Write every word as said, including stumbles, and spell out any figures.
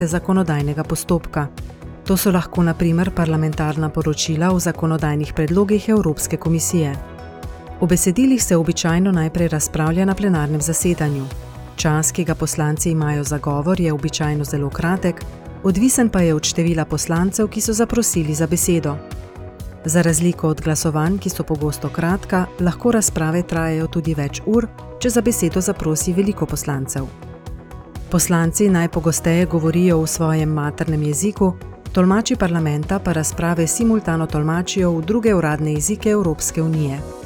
zakonodajnega postopka. To so lahko na primer parlamentarna poročila o zakonodajnih predlogih Evropske komisije. O besedilih se običajno najprej razpravlja na plenarnem zasedanju. Čas, ki ga poslanci imajo za govor, je običajno zelo kratek, odvisen pa je od števila poslancev, ki so zaprosili za besedo. Za razliko od glasovanj, ki so pogosto kratka, lahko razprave trajajo tudi več ur, če za besedo zaprosi veliko poslancev. Poslanci najpogosteje govorijo v svojem maternem jeziku, tolmači parlamenta pa razprave simultano tolmačijo v druge uradne jezike Evropske unije.